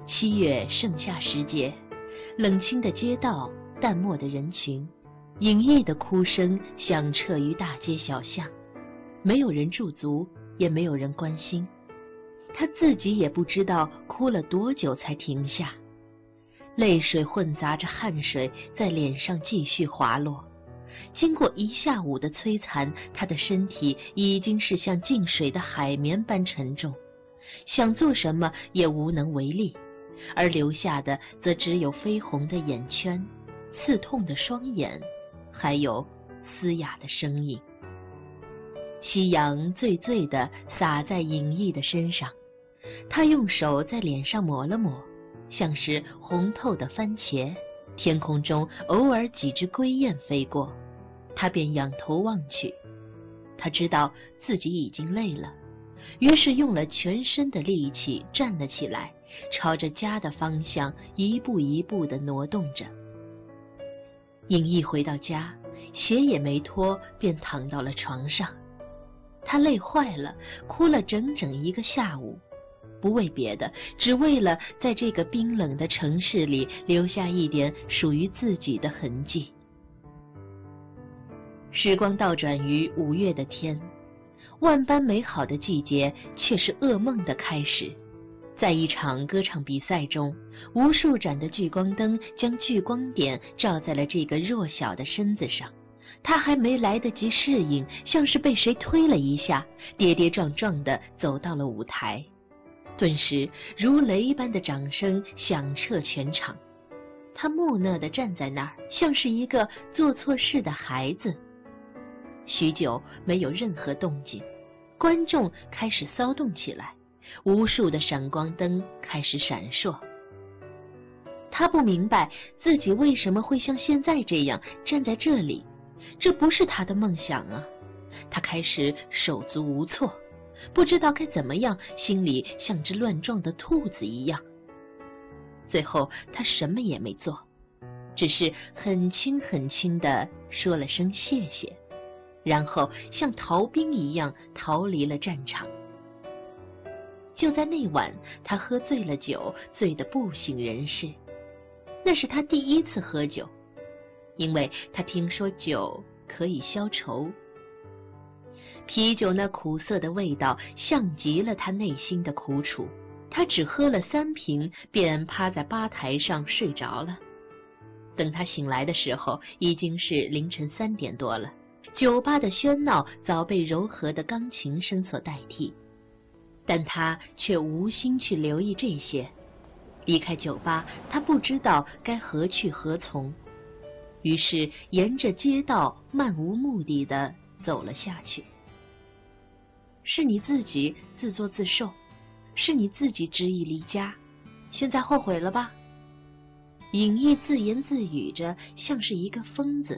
7月盛夏时节，冷清的街道，淡漠的人群，隐逸的哭声响彻于大街小巷，没有人驻足，也没有人关心。他自己也不知道哭了多久才停下，泪水混杂着汗水在脸上继续滑落。经过一下午的摧残，他的身体已经是像进水的海绵般沉重，想做什么也无能为力，而留下的则只有绯红的眼圈、刺痛的双眼，还有嘶哑的声音。夕阳醉醉地洒在隐逸的身上，他用手在脸上抹了抹，像是红透的番茄。天空中偶尔几只归雁飞过，他便仰头望去。他知道自己已经累了，于是用了全身的力气站了起来，朝着家的方向一步一步地挪动着。隐逸回到家，鞋也没脱，便躺到了床上。他累坏了，哭了整整1个下午，不为别的，只为了在这个冰冷的城市里留下一点属于自己的痕迹。时光倒转于5月的天，万般美好的季节却是噩梦的开始。在一场歌唱比赛中，无数盏的聚光灯将聚光点照在了这个弱小的身子上。他还没来得及适应，像是被谁推了一下，跌跌撞撞地走到了舞台。顿时如雷般的掌声响彻全场。他木讷地站在那儿，像是一个做错事的孩子。许久没有任何动静，观众开始骚动起来，无数的闪光灯开始闪烁。他不明白自己为什么会像现在这样站在这里，这不是他的梦想啊！他开始手足无措，不知道该怎么样，心里像只乱撞的兔子一样。最后他什么也没做，只是很轻很轻地说了声谢谢，然后像逃兵一样逃离了战场。就在那晚，他喝醉了酒，醉得不省人事。那是他第1次喝酒，因为他听说酒可以消愁。啤酒那苦涩的味道像极了他内心的苦楚，他只喝了3瓶，便趴在吧台上睡着了。等他醒来的时候，已经是凌晨3点多了。酒吧的喧闹早被柔和的钢琴声所代替，但他却无心去留意这些。离开酒吧，他不知道该何去何从，于是沿着街道漫无目的地走了下去。是你自己自作自受，是你自己执意离家，现在后悔了吧？隐逸自言自语着，像是一个疯子。